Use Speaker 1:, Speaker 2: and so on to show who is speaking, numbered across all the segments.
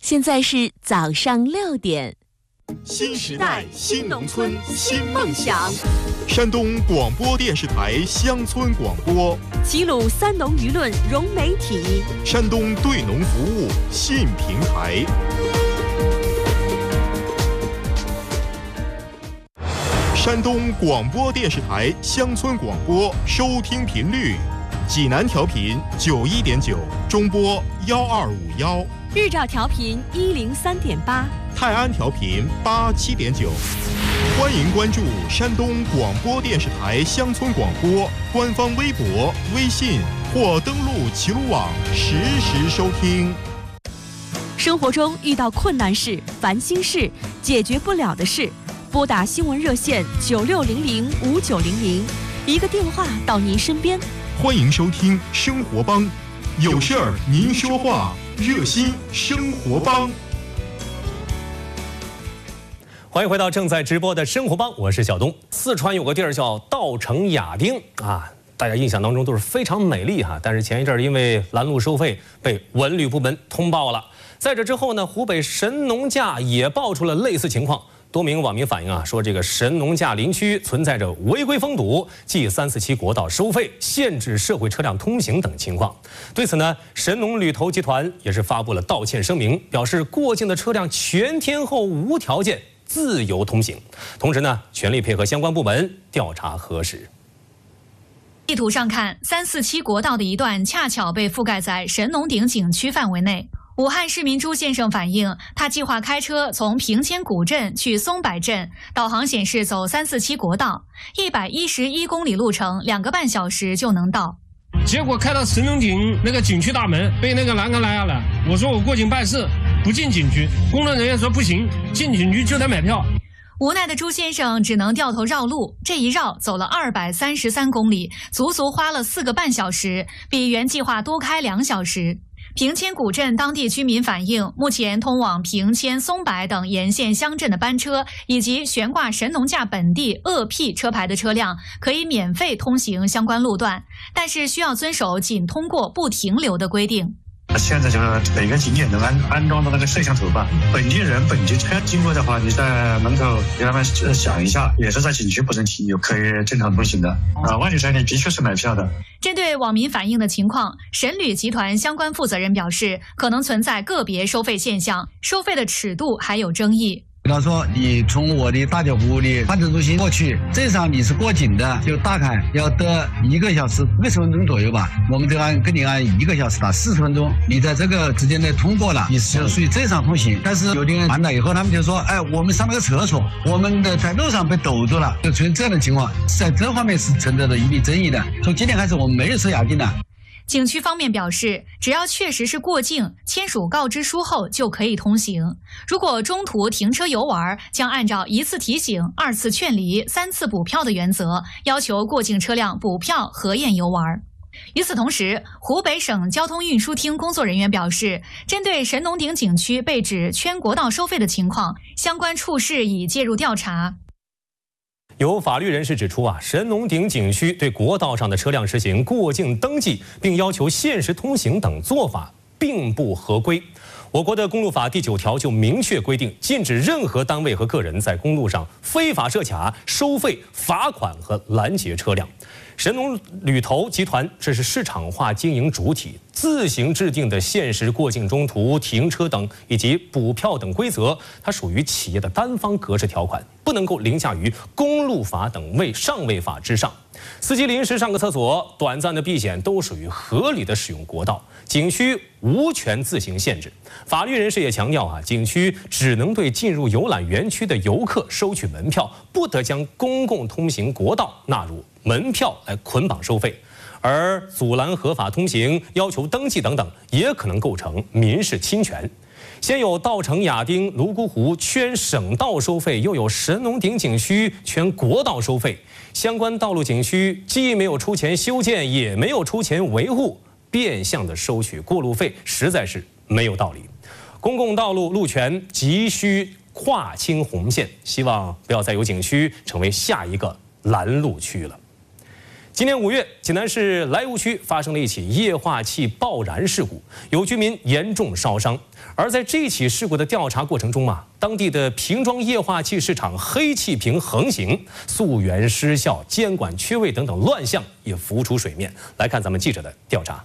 Speaker 1: 现在是早上6点。
Speaker 2: 新时代新农村新梦想，山东广播电视台乡村广播，
Speaker 1: 齐鲁三农舆论融媒体，
Speaker 2: 山东对农服务新平台。山东广播电视台乡村广播收听频率：济南调频91.9，中波1251；
Speaker 1: 日照调频103.8，
Speaker 2: 泰安调频87.9。欢迎关注山东广播电视台乡村广播官方微博、微信或登录齐鲁网实时收听。
Speaker 1: 生活中遇到困难事、烦心事、解决不了的事，拨打新闻热线96005900，一个电话到您身边。
Speaker 2: 欢迎收听生活帮，有事儿您说话，热心生活帮。
Speaker 3: 欢迎回到正在直播的生活帮，我是小东。四川有个地儿叫稻城亚丁啊，大家印象当中都是非常美丽哈，但是前一阵因为拦路收费被文旅部门通报了。在这之后呢，湖北神农架也爆出了类似情况。多名网民反映啊，说这个神农架林区存在着违规封堵、记347国道收费、限制社会车辆通行等情况。对此呢，神农旅投集团也是发布了道歉声明，表示过境的车辆全天候无条件自由通行，同时呢，全力配合相关部门调查核实。
Speaker 4: 地图上看，347国道的一段恰巧被覆盖在神农顶景区范围内。武汉市民朱先生反映，他计划开车从平千古镇去松柏镇，导航显示走347国道，111公里路程，2个半小时就能到。
Speaker 5: 结果开到神农顶那个景区大门，被那个栏杆拦下来。我说我过境办事，不进景区。工作人员说不行，进景区就得买票。
Speaker 4: 无奈的朱先生只能掉头绕路，这一绕走了233公里，足足花了4个半小时，比原计划多开2小时。平千古镇当地居民反映，目前通往平千、松柏等沿线乡镇的班车，以及悬挂神农架本地鄂 P 车牌的车辆，可以免费通行相关路段，但是需要遵守仅通过不停留的规定。
Speaker 6: 现在就是每个景点都安装的那个摄像头吧，本地人、本地车经过的话，你在门口给他们想一下，也是在景区不能停留，可以正常通行的。外地车你必须是买票的。
Speaker 4: 针对网民反映的情况，神旅集团相关负责人表示，可能存在个别收费现象，收费的尺度还有争议。
Speaker 7: 比方说，你从我的大脚湖的换乘中心过去，这上你是过境的，就大概要得1个小时40分钟左右吧。我们就跟你按1个小时打40分钟，你在这个之间内通过了，你是属于正常通行。但是有的人完了以后，他们就说，哎，我们上了个厕所，我们的在路上被堵住了，就出现这样的情况，在这方面是存在着一定争议的。从今天开始，我们没有收押金的。
Speaker 4: 景区方面表示，只要确实是过境，签署告知书后就可以通行。如果中途停车游玩，将按照1次提醒、2次劝离、3次补票的原则，要求过境车辆补票核验游玩。与此同时，湖北省交通运输厅工作人员表示，针对神农顶景区被指圈国道收费的情况，相关处室已介入调查。
Speaker 3: 有法律人士指出啊，神农顶景区对国道上的车辆实行过境登记，并要求限时通行等做法并不合规。我国的公路法第9条就明确规定，禁止任何单位和个人在公路上非法设卡、收费、罚款和拦截车辆。神农旅投集团这是市场化经营主体，自行制定的限时过境中途停车等以及补票等规则，它属于企业的单方格式条款，不能够凌驾于公路法等上位法之上。司机临时上个厕所、短暂的避险都属于合理的使用国道，景区无权自行限制。法律人士也强调啊，景区只能对进入游览园区的游客收取门票，不得将公共通行国道纳入门票来捆绑收费，而阻拦合法通行、要求登记等等，也可能构成民事侵权。先有稻城亚丁、泸沽湖圈省道收费，又有神农顶景区圈国道收费，相关道路景区既没有出钱修建，也没有出钱维护，变相的收取过路费，实在是没有道理。公共道路路权急需划清红线，希望不要再有景区成为下一个拦路区了。 今年5月，济南市莱芜区发生了一起液化气爆燃事故，有居民严重烧伤。而在这起事故的调查过程中当地的瓶装液化气市场黑气瓶横行，溯源失效、监管缺位等等乱象也浮出水面。来看咱们记者的调查。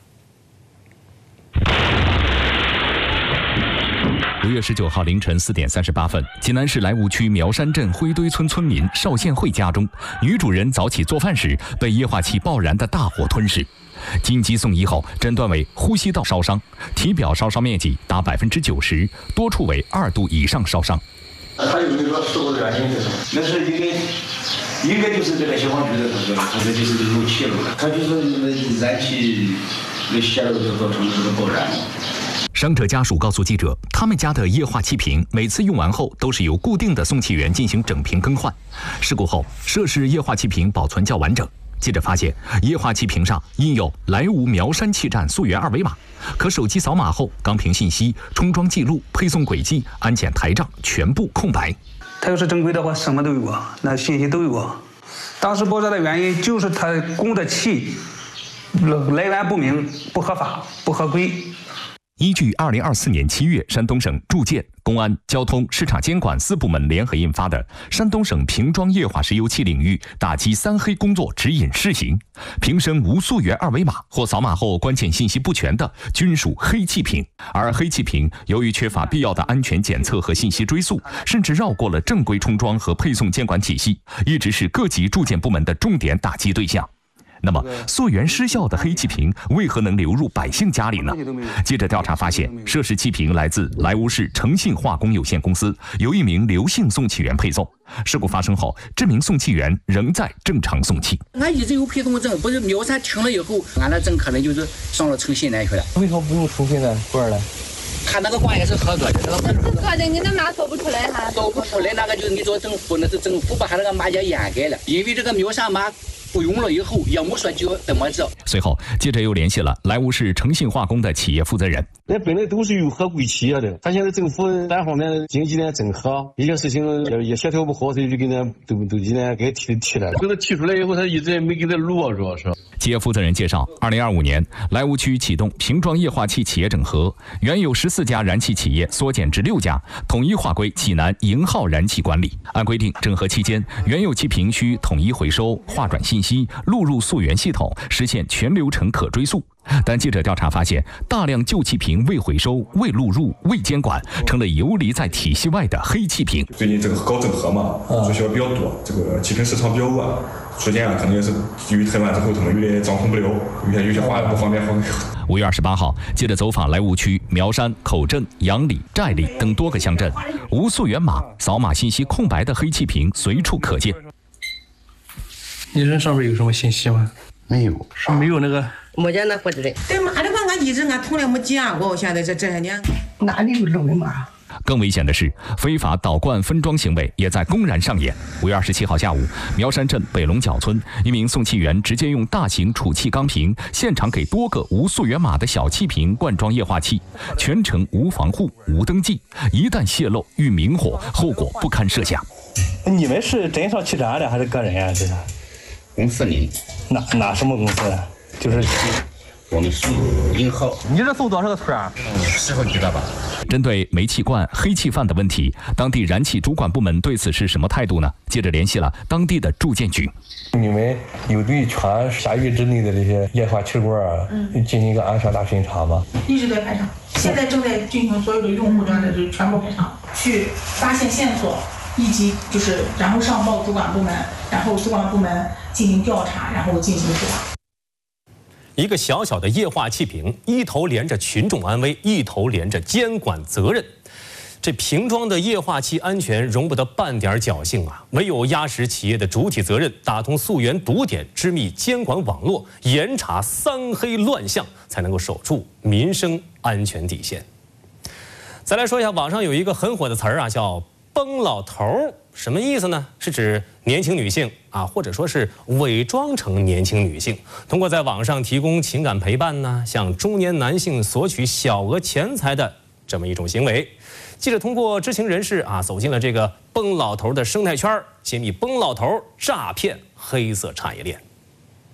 Speaker 8: 5月19号凌晨4点38分，济南市莱芜区苗山镇灰堆村村民邵宪慧家中，女主人早起做饭时被液化气爆燃的大火吞噬。经急送医后，诊断为呼吸道烧伤，体表烧伤面积达90%，多处为2度以上烧伤。
Speaker 9: 他有没有说事故的原因是什么？那是应该就是这个消防局的他这就是漏气了，他就是燃气那泄漏就造成这个爆燃。
Speaker 8: 伤者家属告诉记者，他们家的液化气瓶每次用完后都是由固定的送气员进行整瓶更换。事故后，涉事液化气瓶保存较完整。记者发现，液化气瓶上印有莱芜苗山气站溯源2维码，可手机扫码后，钢瓶信息、冲装记录、配送轨迹、安检台账全部空白。
Speaker 10: 他要是正规的话，什么都有啊，那信息都有啊。当时爆炸的原因就是他供的气来源不明、不合法、不合规。
Speaker 8: 依据2024年7月山东省住建、公安、交通、市场监管4部门联合印发的《山东省瓶装液化石油气领域打击3黑工作指引试行》，瓶身无溯源2维码或扫码后关键信息不全的，均属黑气瓶。而黑气瓶由于缺乏必要的安全检测和信息追溯，甚至绕过了正规冲装和配送监管体系，一直是各级住建部门的重点打击对象。那么，溯源失效的黑气瓶为何能流入百姓家里呢？记者调查发现，涉事气瓶来自莱芜市诚信化工有限公司，由一名刘姓送气员配送。事故发生后，这名送气员仍在正常送气。
Speaker 11: 俺一直有配送证，不是苗山停了以后，俺那证可能就是上了诚信来去了。
Speaker 12: 为什么不用诚信的罐呢？
Speaker 11: 他那个罐也是合格的，那个不是合格
Speaker 13: 的，你那码走不出来哈？
Speaker 11: 走不出来，那个就是你做政府，那是政府把他那个码也掩盖了，因为这个苗山码不用了以后，也没说就怎么着。
Speaker 8: 随后，记者又联系了莱芜市诚信化工的企业负责人。
Speaker 12: 那本来都是有合规企业的，他现在政府单方面经济呢整合，一些事情也协调不好，所以就给他都今天给提了。给他提出来以后，他一直也没给他录啊，主要是。
Speaker 8: 企业负责人介绍，2025年莱芜区启动瓶装液化气企业整合，原有14家燃气企业缩减至6家，统一划归济南盈浩燃气管理。按规定，整合期间，原有气瓶需统一回收、划转信息、录入溯源系统，实现全流程可追溯。但记者调查发现，大量旧气瓶未回收、未录入、未监管，成了游离在体系外的黑气瓶。
Speaker 14: 最近这个搞整合嘛，需求比较多，这个气瓶市场比较乱，出现可能也是由于太乱之后，他们有点掌控不了，有些话不方便放。
Speaker 8: 5月28号，记者走访莱芜区苗山、口镇、杨里、寨里等多个乡镇，无溯源码、扫码信息空白的黑气瓶随处可见。
Speaker 10: 你这上面有什么信息吗？
Speaker 12: 没有，
Speaker 10: 是没有那个。
Speaker 13: 没见那货的。
Speaker 15: 对码的话，俺从来没见过。现在这些年，
Speaker 10: 哪里有2维码？
Speaker 8: 更危险的是，非法倒灌分装行为也在公然上演。5月27号下午，苗山镇北龙角村一名送气员直接用大型储气钢瓶现场给多个无溯源码的小气瓶灌装液化气，全程无防护、无登记，一旦泄漏遇明火，后果不堪设想。
Speaker 10: 你们是镇上气站的还是个人啊？这是
Speaker 11: 公司里。
Speaker 10: 哪什么公司？就是
Speaker 11: 我们是盈浩。
Speaker 10: 你这送多少个村啊
Speaker 11: ？10好几个吧。
Speaker 8: 针对煤气罐、黑气饭的问题，当地燃气主管部门对此是什么态度呢？记者联系了当地的住建局。
Speaker 12: 你们有对全辖域之内的这些液化气罐进行一个安全大巡查吗？
Speaker 16: 一直在排查，现在正在进行所有的用户端的就全部排查，去发现线索，以及然后上报主管部门，然后主管部门进行调查，然后进行执法。
Speaker 3: 一个小小的液化气瓶，一头连着群众安危，一头连着监管责任。这瓶装的液化气安全容不得半点侥幸啊！唯有压实企业的主体责任，打通溯源堵点，织密监管网络，严查3黑乱象，才能够守住民生安全底线。再来说一下，网上有一个很火的词儿啊，叫“崩老头儿”。什么意思呢？是指年轻女性啊，或者说是伪装成年轻女性，通过在网上提供情感陪伴呢，向中年男性索取小额钱财的这么一种行为。记者通过知情人士啊，走进了这个崩老头的生态圈，揭秘崩老头诈骗黑色产业链。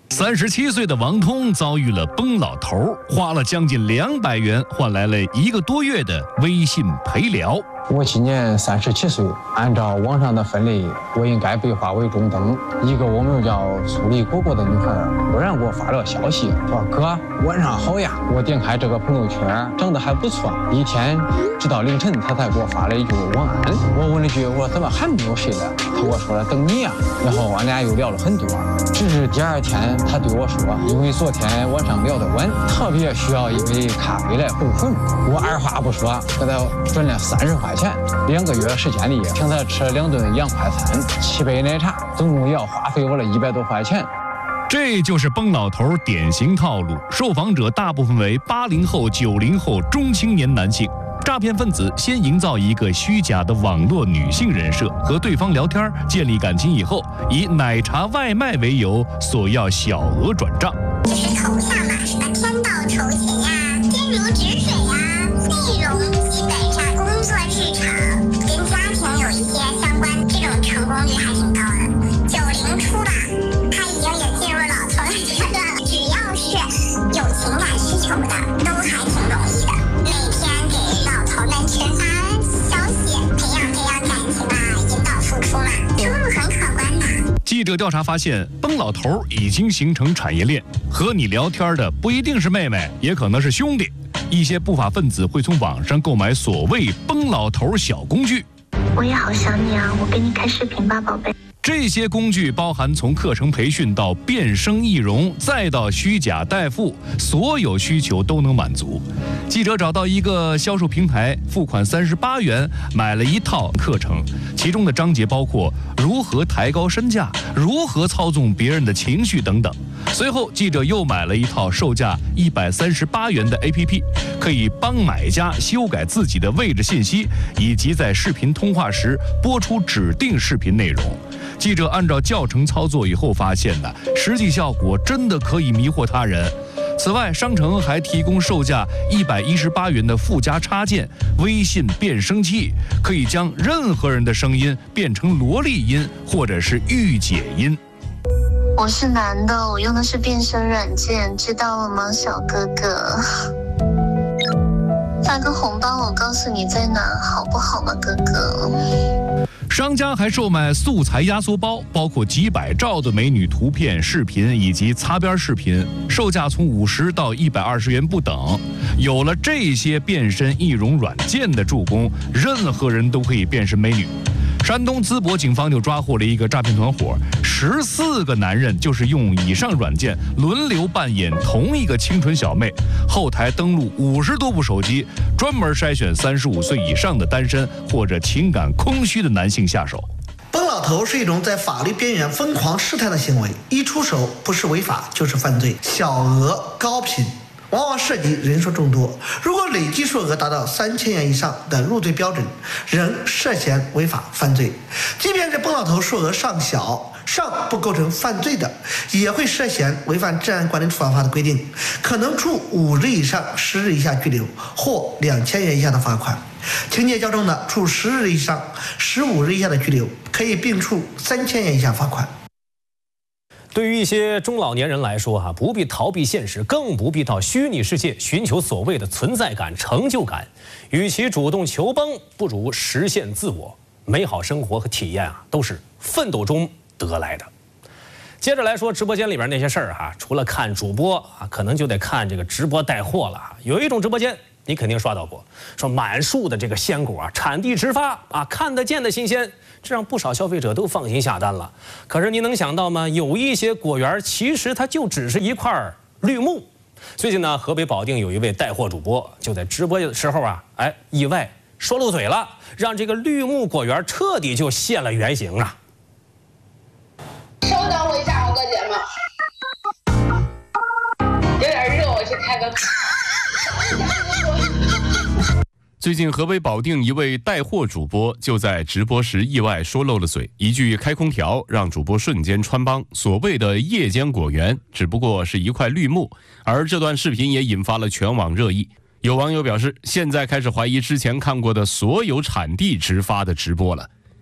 Speaker 17: 37岁的王通遭遇了崩老头，花了将近200元换来了1个多月的微信陪聊。
Speaker 18: 我今年37岁，按照网上的分类，我应该被划为中等。一个我们叫苏丽果果的女孩突然给我发了消息，说哥晚上好呀。我点开这个朋友圈，长得还不错。一天直到凌晨，他才给我发了一句晚安。我问了一句，我说怎么还没有睡呢？他跟我说了等你呀。然后俺俩又聊了很多，直至第2天，他对我说，因为昨天晚上聊得晚，特别需要一杯咖啡来回魂。我二话不说，给他转了30块钱。2个月时间里，请他吃了2顿洋快餐，7杯奶茶，总共也要花费我了100多块钱。
Speaker 17: 这就是崩老头典型套路，受访者大部分为80后、90后中青年男性。诈骗分子先营造一个虚假的网络女性人设，和对方聊天建立感情以后，以奶茶外卖为由索要小额转账。
Speaker 19: 就是头像嘛，什么天道酬勤呀、坚如止水呀，内容基本上工作日常跟家庭有一些相关，这种成功率还挺高的。90初吧，他已经也进入老头的阶段了。只要是有情感需求的，都还挺容易的。每天给老头们群发消息，培养感情啊，引导付出嘛，收入很可观的。
Speaker 17: 记者调查发现，崩老头已经形成产业链，和你聊天的不一定是妹妹，也可能是兄弟。一些不法分子会从网上购买所谓崩老头小工具。
Speaker 19: 我也好想你啊，我给你开视频吧，宝贝。
Speaker 17: 这些工具包含从课程培训到变声易容，再到虚假代付，所有需求都能满足。记者找到一个销售平台，付款38元买了一套课程，其中的章节包括如何抬高身价、如何操纵别人的情绪等等。随后，记者又买了一套售价138元的 APP， 可以帮买家修改自己的位置信息，以及在视频通话时播出指定视频内容。记者按照教程操作以后发现呢，实际效果真的可以迷惑他人。此外，商城还提供售价118元的附加插件微信变声器，可以将任何人的声音变成萝莉音或者是御姐音。
Speaker 19: 我是男的，我用的是变声软件，知道了吗，小哥哥？发个红包，我告诉你在哪，好不好吗，哥哥？
Speaker 17: 商家还售卖素材压缩包，包括几百兆的美女图片、视频以及擦边视频，售价从50到120元不等。有了这些变身易容软件的助攻，任何人都可以变身美女。山东淄博警方就抓获了一个诈骗团伙，14个男人就是用以上软件轮流扮演同一个清纯小妹，后台登录50多部手机，专门筛选35岁以上的单身或者情感空虚的男性下手。
Speaker 20: 崩老头是一种在法律边缘疯狂试探的行为，一出手不是违法就是犯罪，小额高频往往涉及人数众多，如果累计数额达到3000元以上的入罪标准，仍涉嫌违法犯罪。即便是崩老头数额尚小，尚不构成犯罪的，也会涉嫌违反治安管理处罚法的规定，可能处5日以上10日以下拘留或2000元以下的罚款。情节较重的，处10日以上15日以下的拘留，可以并处3000元以下罚款。
Speaker 3: 对于一些中老年人来说，不必逃避现实，更不必到虚拟世界寻求所谓的存在感、成就感。与其主动求崩，不如实现自我。美好生活和体验都是奋斗中得来的。接着来说直播间里边那些事儿除了看主播可能就得看这个直播带货了。有一种直播间你肯定刷到过，说满树的这个鲜果产地直发看得见的新鲜，这让不少消费者都放心下单了。可是你能想到吗？有一些果园其实它就只是一块绿幕。最近呢，河北保定有一位带货主播就在直播的时候意外说漏嘴了，让这个绿幕果园彻底就现了原形啊！
Speaker 21: 稍等我一下哥姐们，有点热，我去开个。
Speaker 22: 最近，河北保定一位带货主播就在直播时意外说漏了嘴，一句开空调让主播瞬间穿帮。所谓的夜间果园只不过是一块绿幕，而这段视频也引发了全网热议。有网友表示，现在开始怀疑之前看过的所有产地直发的直播了。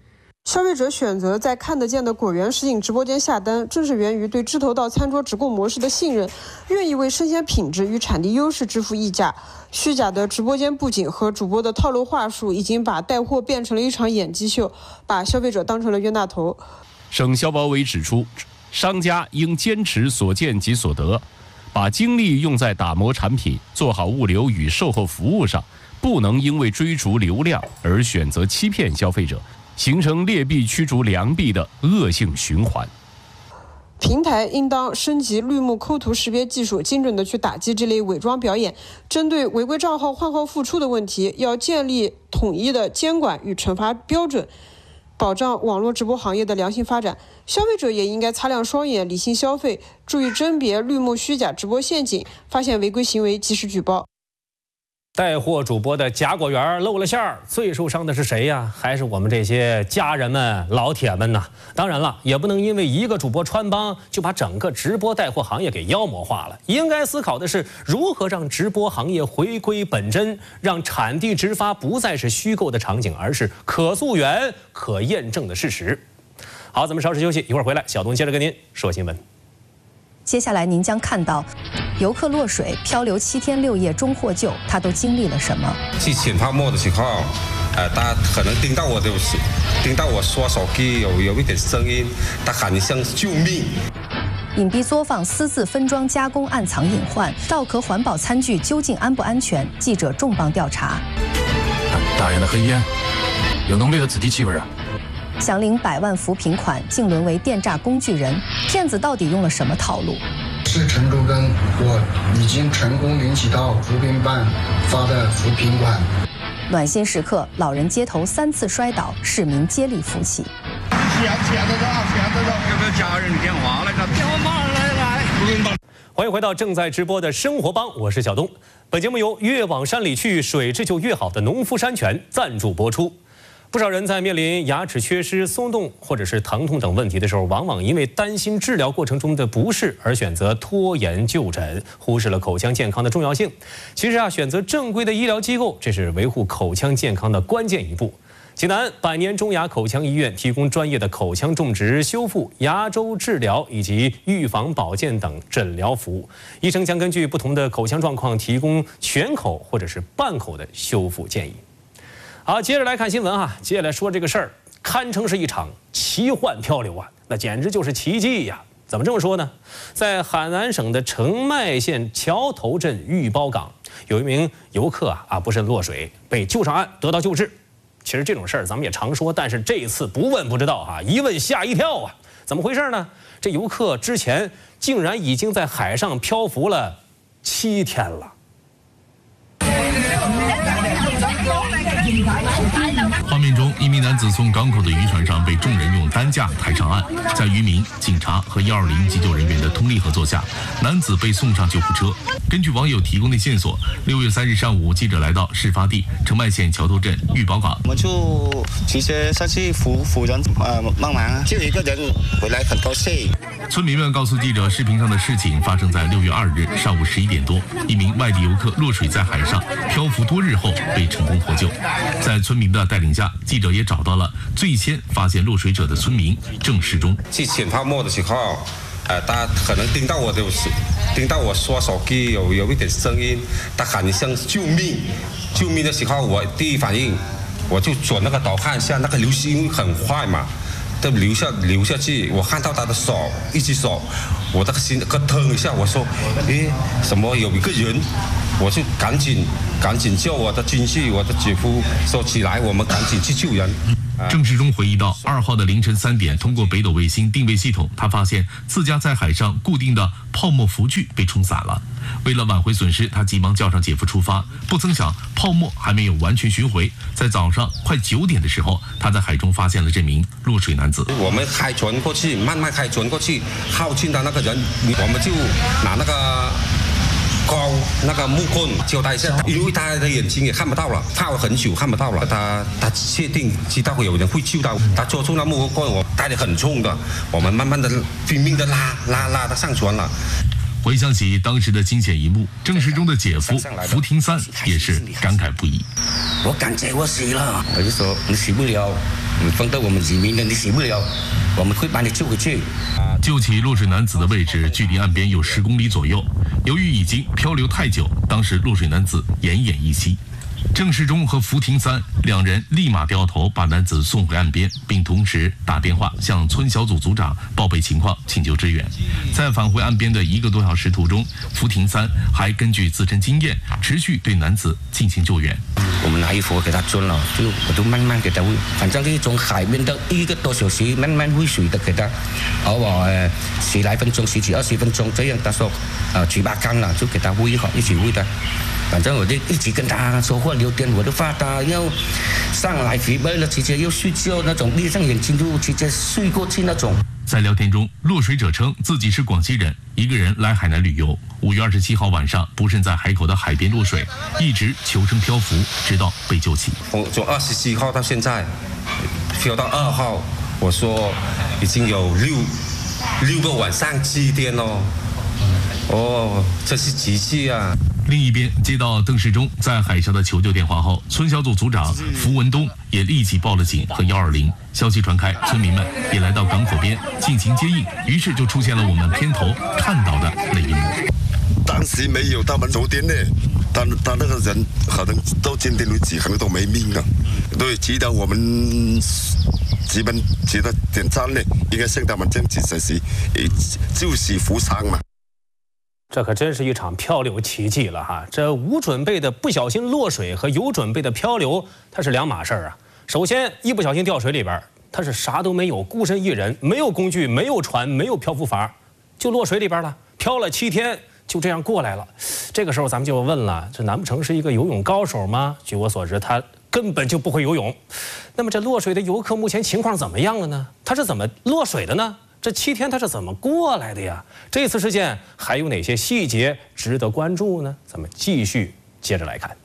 Speaker 1: 消费者选择在看得见的果园实景直播间下单，正是源于对枝头到餐桌直供模式的信任，愿意为生鲜品质与产地优势支付溢价。虚假的直播间布景和主播的套路话术，已经把带货变成了一场演技秀，把消费者当成了冤大头。
Speaker 22: 省消保委指出，商家应坚持所见即所得，把精力用在打磨产品、做好物流与售后服务上，不能因为追逐流量而选择欺骗消费者，形成劣币驱逐良币的恶性循环。
Speaker 1: 平台应当升级绿幕抠图识别技术，精准地去打击这类伪装表演。针对违规账号换号复出的问题，要建立统一的监管与惩罚标准，保障网络直播行业的良性发展。消费者也应该擦亮双眼，理性消费，注意甄别绿幕虚假直播陷阱，发现违规行为及时举报。
Speaker 3: 带货主播的假果园露了馅儿，最受伤的是谁呀？还是我们这些家人们、老铁们呐？当然了，也不能因为一个主播穿帮就把整个直播带货行业给妖魔化了。应该思考的是如何让直播行业回归本真，让产地直发不再是虚构的场景，而是可溯源、可验证的事实。好，咱们稍事休息，一会儿回来，小东接着跟您说新闻。
Speaker 2: 接下来您将看到，游客落水、漂流7天6夜终获救，他都经历了什么？
Speaker 23: 去捡泡沫的时候，他可能听到我刷手机有一点声音，他喊一声救命。
Speaker 2: 隐蔽作坊私自分装加工，暗藏隐患，稻壳环保餐具究竟安不安全？记者重磅调查。
Speaker 24: 大烟的黑烟，有浓烈的子弟气味啊！
Speaker 2: 想领100万扶贫款，竟沦为电诈工具人，骗子到底用了什么套路？
Speaker 25: 是陈竹根，我已经成功领取到扶贫办发的扶贫款。
Speaker 2: 暖心时刻，老人街头3次摔倒，市民接力扶起。
Speaker 23: 钱的有没有家人的电话来着？电话马上来。
Speaker 3: 欢迎回到正在直播的生活帮，我是小东。本节目由越往山里去，水质就越好的农夫山泉赞助播出。不少人在面临牙齿缺失、松动或者是疼痛等问题的时候，往往因为担心治疗过程中的不适而选择拖延就诊，忽视了口腔健康的重要性。其实选择正规的医疗机构，这是维护口腔健康的关键一步。济南百年中牙口腔医院提供专业的口腔种植、修复、牙周治疗以及预防保健等诊疗服务。医生将根据不同的口腔状况，提供全口或者是半口的修复建议。好，接着来看新闻哈。接下来说这个事儿，堪称是一场奇幻漂流啊，那简直就是奇迹呀！怎么这么说呢？在海南省的澄迈县桥头镇玉包港，有一名游客不慎落水，被救上岸，得到救治。其实这种事儿咱们也常说，但是这一次不问不知道啊，一问吓一跳啊！怎么回事呢？这游客之前竟然已经在海上漂浮了7天了。
Speaker 17: 画面中，一名男子从港口的渔船上被众人用担架抬上岸，在渔民、警察和120急救人员的通力合作下，男子被送上救护车。根据网友提供的线索，6月3日上午，记者来到事发地澄迈县桥头镇玉宝港。
Speaker 26: 我们就直接上去扶人帮忙，就一个人回来，很高兴。
Speaker 17: 村民们告诉记者，视频上的事情发生在6月2日上午11点多，一名外地游客落水在海上漂浮多日后被成功获救。在村民的带领下，记者也找到了最先发现落水者的村民郑世忠。
Speaker 23: 去捡泡沫的时候，他可能听到我刷手机有一点声音，他喊一声救命！救命的时候，我第一反应我就转那个头看一下，那个流水因为很快嘛，都流下去。我看到他的手，一只手，我的心咯腾一下，我说，什么有一个人？我就赶紧叫我的亲戚、我的姐夫说起来，我们赶紧去救人。
Speaker 17: 郑世忠回忆到，2号的凌晨3点，通过北斗卫星定位系统，他发现自家在海上固定的泡沫浮具被冲散了。为了挽回损失，他急忙叫上姐夫出发。不曾想，泡沫还没有完全寻回，在早上快9点的时候，他在海中发现了这名落水男子。
Speaker 23: 我们开船过去，慢慢开船过去，靠近的那个人，我们就拿那个那个木棍交代一下，因为他的眼睛也看不到了，泡了很久看不到了。他确定知道有人会救到，他捉住那木棍，我带得很重的，我们慢慢的拼命的拉他上船了。
Speaker 17: 回想起当时的惊险一幕，郑世忠的姐夫福廷三也是感慨不已。
Speaker 27: 我感觉我死了，我就说你死不了，
Speaker 11: 你放到我们里面的，你洗不了，我们会把你救回去。
Speaker 8: 救起落水男子的位置距离岸边有10公里左右，由于已经漂流太久，当时落水男子奄奄一息。郑世忠和福廷三两人立马掉头把男子送回岸边，并同时打电话向村小组组长报备情况，请求支援。在返回岸边的1个多小时途中，福廷三还根据自身经验，持续对男子进行救援。
Speaker 11: 我们拿衣服给他穿了，我就慢慢给他喂，反正就是从海边到1个多小时，慢慢喂水的给他，偶尔10来分钟、10几20分钟这样，他说7、8缸了就给他喂好，一起喂的。反正我就一直跟他说话聊天，我都怕他要上来疲惫了，直接要睡觉那种，闭上眼睛就直接睡过去那种。
Speaker 8: 在聊天中，落水者称自己是广西人，一个人来海南旅游。5月27号晚上，不慎在海口的海边落水，一直求生漂浮，直到被救起。
Speaker 23: 从27号到现在，漂到2号，我说已经有6个晚上7天哦。哦，这是奇迹啊！
Speaker 8: 另一边，接到邓世忠在海上的求救电话后，村小组组长符文东也立即报了警和120。消息传开，村民们也来到港口边进行接应，于是就出现了我们片头看到的那一幕。
Speaker 4: 当时没有他们昨天呢，他那个人可能到今天为止可能都没命了。对，值得我们基本值得点赞呢，应该向他们这样子才是救死扶伤嘛。
Speaker 3: 这可真是一场漂流奇迹了哈！这无准备的不小心落水和有准备的漂流，它是两码事儿啊。首先，一不小心掉水里边，他是啥都没有，孤身一人，没有工具，没有船，没有漂浮筏，就落水里边了，漂了7天，就这样过来了。这个时候咱们就问了，这难不成是一个游泳高手吗？据我所知，他根本就不会游泳。那么这落水的游客目前情况怎么样了呢？他是怎么落水的呢？这7天他是怎么过来的呀？这次事件还有哪些细节值得关注呢？咱们继续接着来看。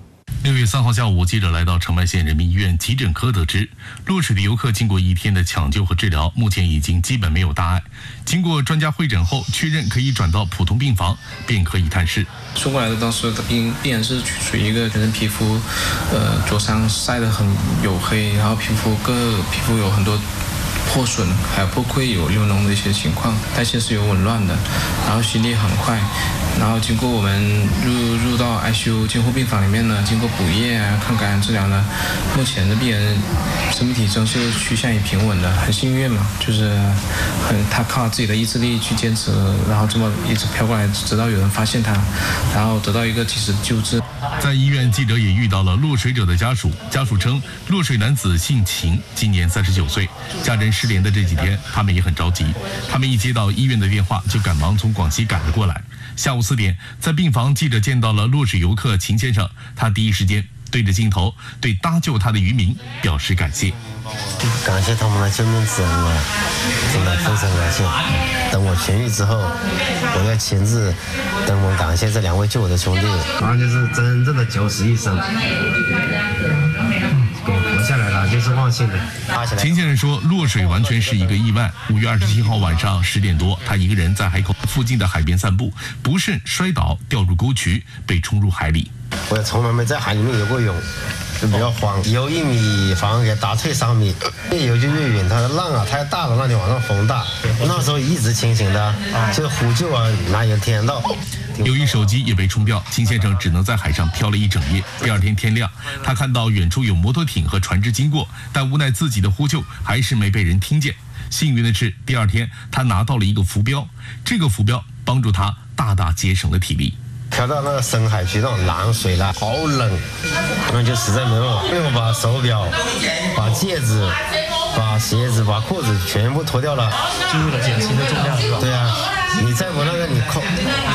Speaker 8: 6月3号下午，记者来到澄迈县人民医院急诊科，得知落水的游客经过1天的抢救和治疗，目前已经基本没有大碍。经过专家会诊后，确认可以转到普通病房，便可以探视。
Speaker 5: 送过来的当时的病人是属于一个全身皮肤，灼伤晒得很黝黑，然后皮肤有很多破损，还有破溃，有流脓的一些情况，代谢是有紊乱的，然后心率很快，然后经过我们入到 ICU 监护病房里面呢，经过补液啊、抗感染治疗呢，目前的病人生命体征是趋向于平稳的，很幸运嘛，就是他靠自己的意志力去坚持，然后这么一直飘过来，直到有人发现他，然后得到一个及时救治。
Speaker 8: 在医院，记者也遇到了落水者的家属，家属称落水男子姓秦，今年39岁，家人失联的这几天，他们也很着急。他们一接到医院的电话，就赶忙从广西赶了过来。下午4点，在病房，记者见到了落水游客秦先生，他第一时间对着镜头对搭救他的渔民表示感谢。
Speaker 6: 感谢他们的救命之恩啊，真的非常感谢。等我痊愈之后，我要亲自登门感谢这2位救我的兄弟，而且是真正的九死一生。给活下来了，就是放心的。
Speaker 8: 秦先生说，落水完全是一个意外。5月27号晚上10点多，他一个人在海口附近的海边散步，不慎摔倒，掉入沟渠，被冲入海里。
Speaker 6: 我从来没在海里面游过泳，就比较慌，游1米反而给打退3米，越游就越远。它的浪啊太大了，那天晚上风大，那时候一直清醒的，就呼救啊，哪有听到？
Speaker 8: 由于手机也被冲掉，秦先生只能在海上漂了一整夜。第2天天亮，他看到远处有摩托艇和船只经过，但无奈自己的呼救还是没被人听见。幸运的是，第2天他拿到了一个浮标，这个浮标帮助他大大节省了体力。
Speaker 6: 漂到那个深海区，那种蓝水了，好冷，那就实在没办法，被我把手表、把戒指、把鞋子、把裤子全部脱掉了，
Speaker 7: 就为了减轻的重量是吧？
Speaker 6: 对啊，你再不那个你扣。